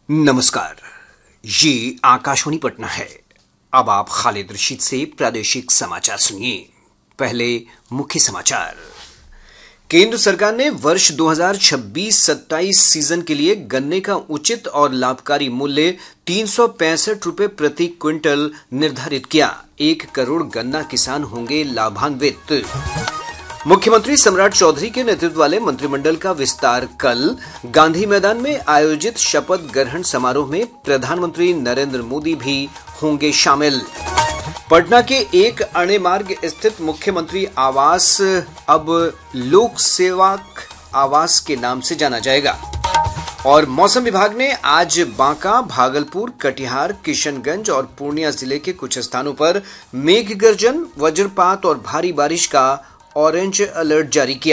नमस्कार, ये आकाशवाणी पटना है। अब आप खालिद रशीद से प्रादेशिक समाचार सुनिए। पहले मुख्य समाचार। केंद्र सरकार ने वर्ष 2026-27 सीजन के लिए गन्ने का उचित और लाभकारी मूल्य 365 रुपए प्रति क्विंटल निर्धारित किया। 1 करोड़ गन्ना किसान होंगे लाभान्वित। मुख्यमंत्री सम्राट चौधरी के नेतृत्व वाले मंत्रिमंडल का विस्तार कल। गांधी मैदान में आयोजित शपथ ग्रहण समारोह में प्रधानमंत्री नरेंद्र मोदी भी होंगे शामिल। पटना के एक अणे मार्ग स्थित मुख्यमंत्री आवास अब लोक सेवक आवास के नाम से जाना जाएगा। और मौसम विभाग ने आज बांका, भागलपुर, कटिहार, किशनगंज और पूर्णिया जिले के कुछ स्थानों पर मेघ गर्जन, वज्रपात और भारी बारिश का ऑरेंज अलर्ट जारी किया।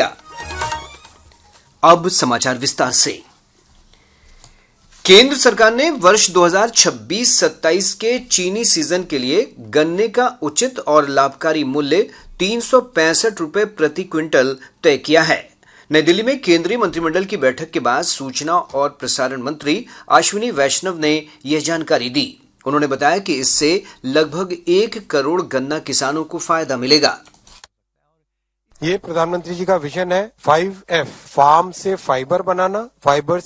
अब समाचार विस्तार से। केंद्र सरकार ने वर्ष 2026-27 के चीनी सीजन के लिए गन्ने का उचित और लाभकारी मूल्य 365 रुपए प्रति क्विंटल तय किया है। नई दिल्ली में केंद्रीय मंत्रिमंडल की बैठक के बाद सूचना और प्रसारण मंत्री अश्विनी वैष्णव ने यह जानकारी दी। उन्होंने बताया कि इससे लगभग 1 करोड़ गन्ना किसानों को फायदा मिलेगा। ये प्रधानमंत्री जी का विजन है 5F, फार्म से फाइबर बनाना, फाइबर